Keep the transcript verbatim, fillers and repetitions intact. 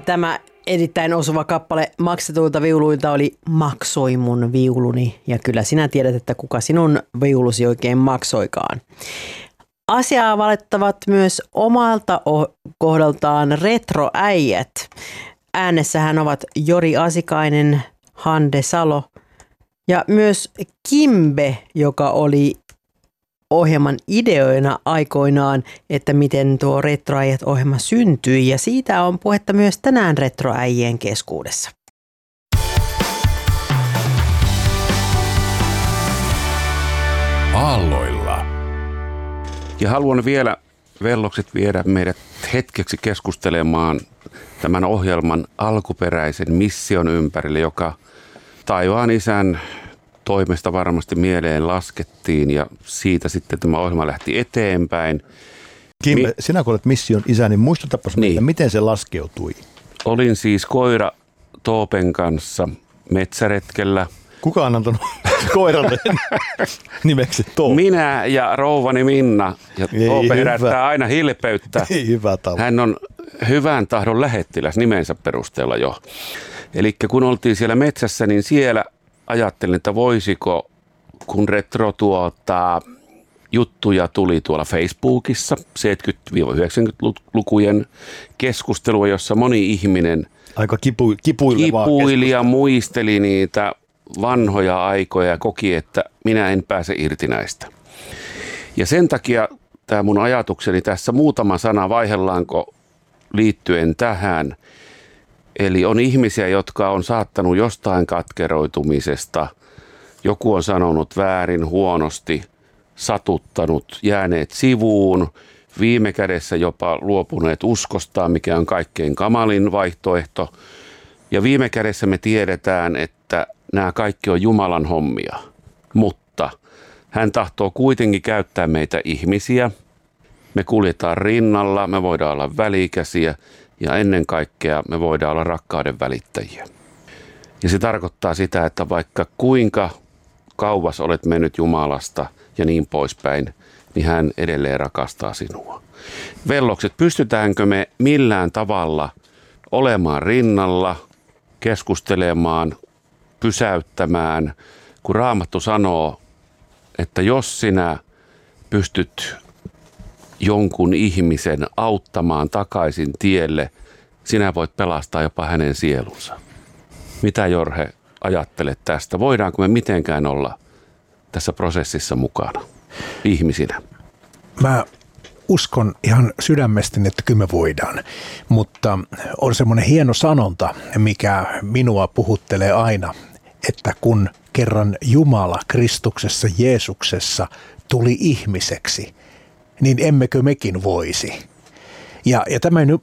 Tämä erittäin osuva kappale maksetuilta viuluilta oli Maksoi mun viuluni. Ja kyllä sinä tiedät, että kuka sinun viulusi oikein maksoikaan. Asiaa valittavat myös omalta kohdaltaan retroäijät. Äänessähän ovat Jori Asikainen, Hande Salo ja myös Kimbe, joka oli ohjelman ideoina aikoinaan, että miten tuo Retroäijät-ohjelma syntyi. Ja siitä on puhetta myös tänään retroäijien keskuudessa. Aalloilla. Ja haluan vielä, vellokset, viedä meidät hetkeksi keskustelemaan tämän ohjelman alkuperäisen mission ympärille, joka taivaan isän toimesta varmasti mieleen laskettiin ja siitä sitten tämä ohjelma lähti eteenpäin. Kimbe, Mi- sinä kun olet mission isä, niin muistutapas meitä, niin. Miten se laskeutui? Olin siis koira Toopen kanssa metsäretkellä. Kuka on antanut koiralle nimeksi Toope? Minä ja rouvani Minna. Ja Toope herättää aina hilpeyttä. Ei hyvä talo. Hän on hyvän tahdon lähettiläs nimensä perusteella jo. Eli kun oltiin siellä metsässä, niin siellä ajattelin, että voisiko, kun retro tuota, juttuja tuli tuolla Facebookissa seitsemänkymmentä-yhdeksänkymmentälukujen keskustelua, jossa moni ihminen aika kipu, kipuili ja muisteli niitä vanhoja aikoja ja koki, että minä en pääse irti näistä. Ja sen takia tämä mun ajatukseni tässä muutama sana vaihellaanko liittyen tähän. Eli on ihmisiä, jotka on saattanut jostain katkeroitumisesta, joku on sanonut väärin, huonosti, satuttanut, jääneet sivuun, viime kädessä jopa luopuneet uskostaan, mikä on kaikkein kamalin vaihtoehto. Ja viime kädessä me tiedetään, että nämä kaikki on Jumalan hommia, mutta hän tahtoo kuitenkin käyttää meitä ihmisiä. Me kuljetaan rinnalla, me voidaan olla välikäsiä. Ja ennen kaikkea me voidaan olla rakkauden välittäjiä. Ja se tarkoittaa sitä, että vaikka kuinka kauas olet mennyt Jumalasta ja niin poispäin, niin hän edelleen rakastaa sinua. Vellokset, pystytäänkö me millään tavalla olemaan rinnalla, keskustelemaan, pysäyttämään, kun Raamattu sanoo, että jos sinä pystyt jonkun ihmisen auttamaan takaisin tielle, sinä voit pelastaa jopa hänen sielunsa. Mitä, Jorhe, ajattelet tästä? Voidaanko me mitenkään olla tässä prosessissa mukana ihmisinä? Mä uskon ihan sydämestäni, että kyllä me voidaan, mutta on semmoinen hieno sanonta, mikä minua puhuttelee aina, että kun kerran Jumala Kristuksessa Jeesuksessa tuli ihmiseksi, niin emmekö mekin voisi. Ja, ja tämä ei nyt